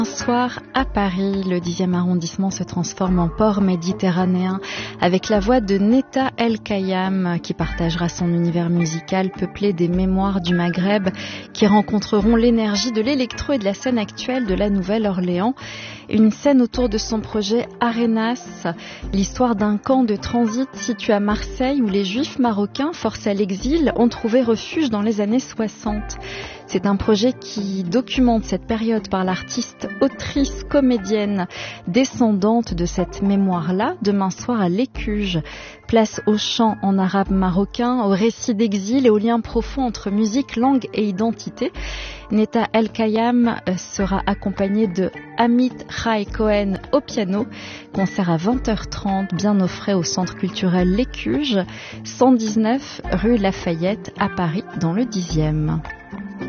Un soir à Paris, le 10e arrondissement se transforme en port méditerranéen avec la voix de Neta El Kayam qui partagera son univers musical peuplé des mémoires du Maghreb qui rencontreront l'énergie de l'électro et de la scène actuelle de la Nouvelle-Orléans. Une scène autour de son projet Arenas, l'histoire d'un camp de transit situé à Marseille où les juifs marocains forcés à l'exil ont trouvé refuge dans les années 60. C'est un projet qui documente cette période par l'artiste, autrice, comédienne, descendante de cette mémoire-là, demain soir à l'Écuge. Place au chant en arabe marocain, au récit d'exil et au lien profond entre musique, langue et identité. Neta El Kayam sera accompagnée de Amit Chai Cohen au piano. Concert à 20h30, bien au frais au centre culturel L'Écuge, 119 rue Lafayette à Paris, dans le 10e.